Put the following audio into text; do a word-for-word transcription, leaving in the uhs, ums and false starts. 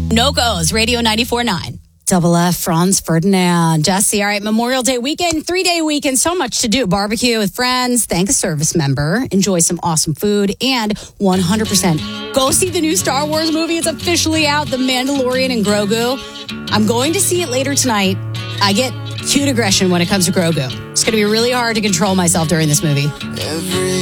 No Goes, Radio ninety-four point nine. Double F, Franz Ferdinand. Jesse, all right, Memorial Day weekend, three-day weekend, so much to do. Barbecue with friends, thank a service member, enjoy some awesome food, and one hundred percent go see the new Star Wars movie. It's officially out, The Mandalorian and Grogu. I'm going to see it later tonight. I get cute aggression when it comes to Grogu. It's going to be really hard to control myself during this movie. Every